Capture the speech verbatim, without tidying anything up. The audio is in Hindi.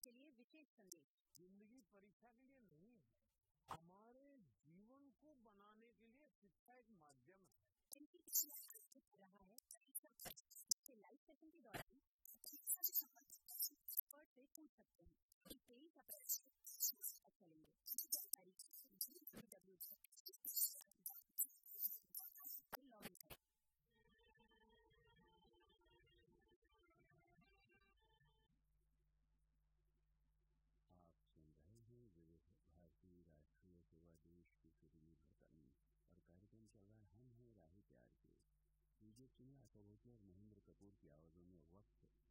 के लिए विशेष संदेश। जिंदगी परीक्षा के लिए नहीं है, हमारे जीवन को बनाने के लिए शिक्षा एक माध्यम है। इनकी रहा है लाइव सेशन के दौरान शिक्षा से संबंधित एक्सपर्ट से पूछ सकते हैं। तेईस अप्रैल चलेंगे जानकारी लॉगिन करें। आप सुन रहे हैं विविध भारतीय राष्ट्रीय सेवा देश की सुरीली धड़कन और कार्यक्रम चल रहा है हम हैं राही प्यार के। डीजे सुनिए आशा भोसले और महेंद्र कपूर की आवाजों में वक्त